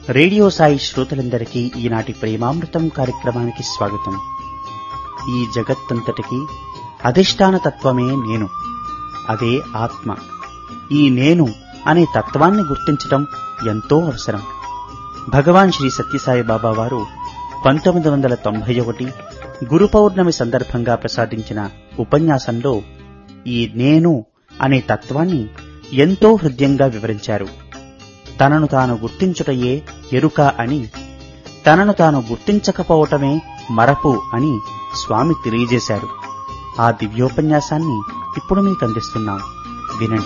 Radio Sai శ్రోతలందరికీ ఈనాటి ప్రేమామృతం కార్యక్రమానికి స్వాగతం. ఈ జగత్తంతటికి అధిష్టాన తత్వమే నేను, అదే ఆత్మ. ఈ నేను అనే తత్వాన్ని గుర్తించటం ఎంతో అవసరం. భగవాన్ శ్రీ సత్యసాయి బాబా వారు 1991 గురు పౌర్ణమి సందర్భంగా ప్రసాదించిన ఉపన్యాసంలో ఈ నేను అనే తత్వాన్ని ఎంతో హృద్యంగా వివరించారు. తనను తాను గుర్తించుటయే ఎరుక అని, తనను తాను గుర్తించకపోవటమే మరపు అని స్వామి తెలియజేశారు. ఆ దివ్యోపన్యాసాన్ని ఇప్పుడు మీకు అందిస్తున్నాం, వినండి.